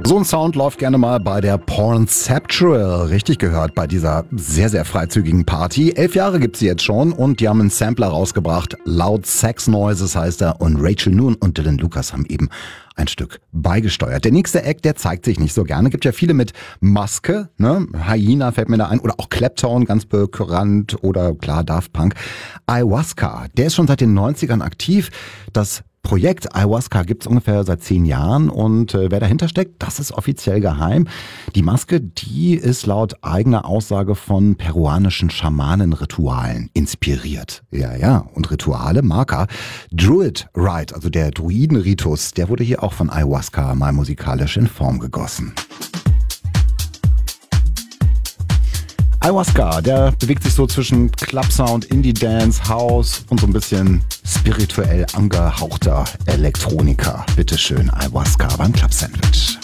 So ein Sound läuft gerne mal bei der Pornceptual, richtig gehört, bei dieser sehr, sehr freizügigen Party. 11 Jahre gibt's sie jetzt schon und die haben einen Sampler rausgebracht. Loud Sex Noises heißt er und Rachel Noon und Dylan Lucas haben eben ein Stück beigesteuert. Der nächste Act, der zeigt sich nicht so gerne. Gibt ja viele mit Maske, ne? Hyena fällt mir da ein oder auch Clapton, ganz bekannt oder klar Daft Punk. Ayahuasca, der ist schon seit den 90ern aktiv. Das Projekt Ayahuasca gibt's ungefähr seit 10 Jahren und wer dahinter steckt, das ist offiziell geheim. Die Maske, die ist laut eigener Aussage von peruanischen Schamanenritualen inspiriert. Ja, und Rituale, Marker. Druid Rite, also der Druidenritus, der wurde hier auch von Ayahuasca mal musikalisch in Form gegossen. Ayahuasca, der bewegt sich so zwischen Clubsound, Indie-Dance, House und so ein bisschen spirituell angehauchter Elektronika. Bitteschön, Ayahuasca beim Club Sandwich.